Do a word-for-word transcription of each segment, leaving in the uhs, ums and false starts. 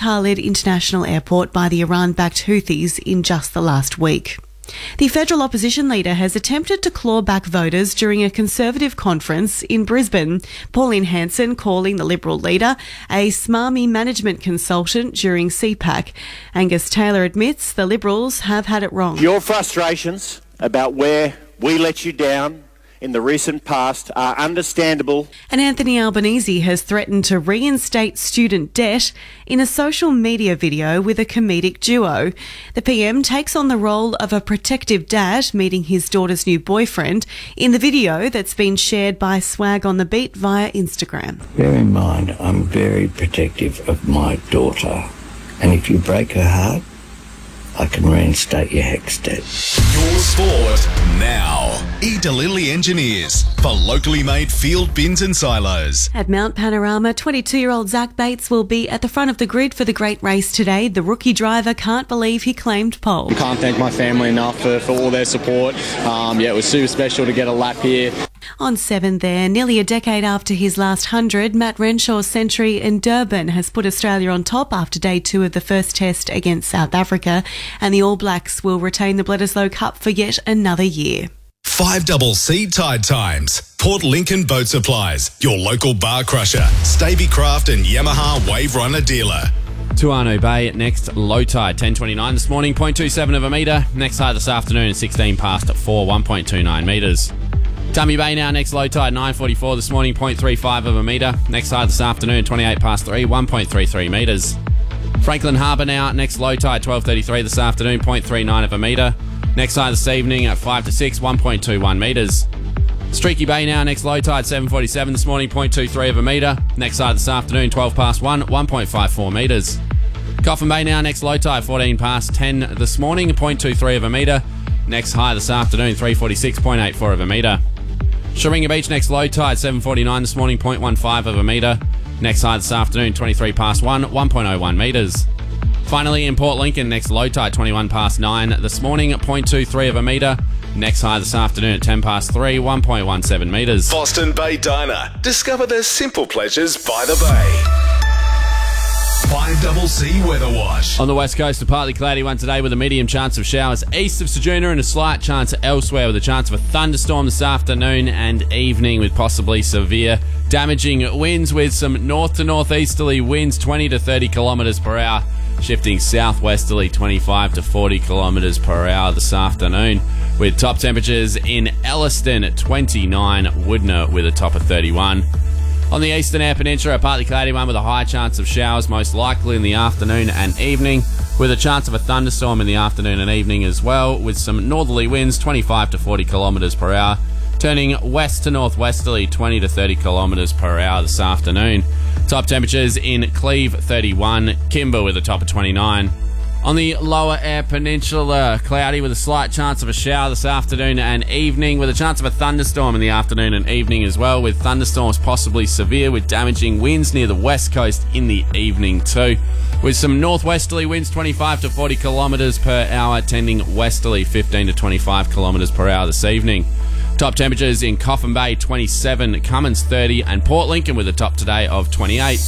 Khalid International Airport by the Iran-backed Houthis in just the last week. The federal opposition leader has attempted to claw back voters during a Conservative conference in Brisbane. Pauline Hanson calling the Liberal leader a smarmy management consultant during C PAC. Angus Taylor admits the Liberals have had it wrong. Your frustrations about where we let you down in the recent past are understandable. And Anthony Albanese has threatened to reinstate student debt in a social media video with a comedic duo. The P M takes on the role of a protective dad meeting his daughter's new boyfriend in the video that's been shared by Swag on the Beat via Instagram. Bear in mind, I'm very protective of my daughter, and if you break her heart, I can reinstate your HECS debt. Your sport now. E. DeLilly Engineers for locally made field bins and silos. At Mount Panorama, twenty-two-year-old Zach Bates will be at the front of the grid for the great race today. The rookie driver can't believe he claimed pole. Can't thank my family enough for, for all their support. Um, yeah, it was super special to get a lap here. On seven there, nearly a decade after his last hundred, Matt Renshaw's century in Durban has put Australia on top after day two of the first test against South Africa, and the All Blacks will retain the Bledisloe Cup for yet another year. Five double C Tide Times. Port Lincoln Boat Supplies. Your local bar crusher. Stavey Craft and Yamaha Wave Runner dealer. Tuano Bay next low tide, ten twenty-nine this morning, zero point two seven of a metre. Next high this afternoon, sixteen past four, one point two nine metres. Tummy Bay now next low tide, nine forty-four this morning, zero point three five of a metre. Next high this afternoon, twenty-eight past three, one point three three metres. Franklin Harbour now next low tide, twelve thirty-three this afternoon, zero point three nine of a metre. Next high this evening at five to six, one point two one metres. Streaky Bay now next low tide, seven forty-seven this morning, zero point two three of a metre. Next high this afternoon, twelve past one, one point five four metres. Coffin Bay now next low tide, fourteen past ten this morning, zero point two three of a metre. Next high this afternoon, three forty-six, zero point eight four of a metre. Sharinga Beach next low tide, seven forty-nine this morning, zero point one five of a metre. Next high this afternoon, twenty-three past one, one point oh one metres. Finally, in Port Lincoln, next low tide, twenty-one past nine this morning, zero point two three of a metre. Next high this afternoon at ten past three, one point one seven metres. Boston Bay Diner. Discover the simple pleasures by the bay. Five double C Weather Watch. On the west coast, a partly cloudy one today with a medium chance of showers east of Ceduna and a slight chance elsewhere with a chance of a thunderstorm this afternoon and evening with possibly severe damaging winds with some north to northeasterly winds twenty to thirty kilometres per hour, shifting southwesterly twenty-five to forty kilometres per hour this afternoon with top temperatures in Elliston at twenty-nine, Woodner with a top of thirty-one. On the eastern air peninsula, a partly cloudy one with a high chance of showers, most likely in the afternoon and evening, with a chance of a thunderstorm in the afternoon and evening as well, with some northerly winds, twenty-five to forty kilometres per hour, turning west to northwesterly, twenty to thirty kilometres per hour this afternoon. Top temperatures in Cleve, thirty-one, Kimber with a top of twenty-nine. On the lower air peninsula, cloudy with a slight chance of a shower this afternoon and evening, with a chance of a thunderstorm in the afternoon and evening as well, with thunderstorms possibly severe with damaging winds near the west coast in the evening too. With some northwesterly winds, twenty-five to forty kilometres per hour, tending westerly, fifteen to twenty-five kilometres per hour this evening. Top temperatures in Coffin Bay, twenty-seven, Cummins, thirty, and Port Lincoln with a top today of twenty-eight.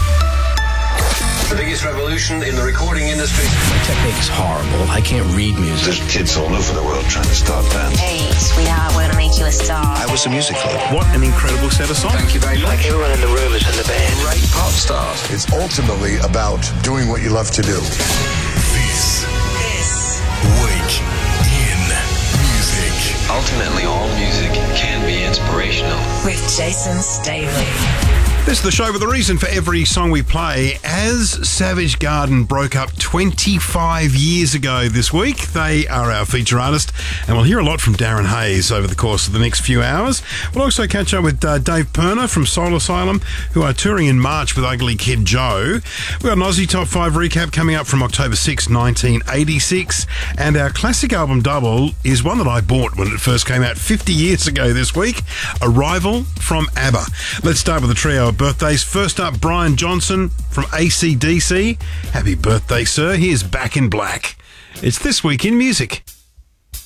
The biggest revolution in the recording industry. My technique's horrible. I can't read music. There's kids all over the world trying to start bands. Hey, sweetheart, we're gonna make you a star. I was a music club. What an incredible set of songs. Thank you very much. Like everyone in the room is in the band. Great pop stars. It's ultimately about doing what you love to do. This, This week in music. Ultimately, all music can be inspirational. with Jason Staley. This is the show with a reason for every song we play. As Savage Garden broke up twenty-five years ago this week, they are our feature artist, and we'll hear a lot from Darren Hayes over the course of the next few hours. We'll also catch up with uh, Dave Perner from Soul Asylum, who are touring in March with Ugly Kid Joe. We've got an Aussie Top five recap coming up from October sixth, nineteen eighty-six, and our classic album double is one that I bought when it first came out fifty years ago this week, Arrival from ABBA. Let's start with a trio of birthdays. First up, Brian Johnson from A C D C. Happy birthday, sir. Here's Back in Black. It's This Week in Music.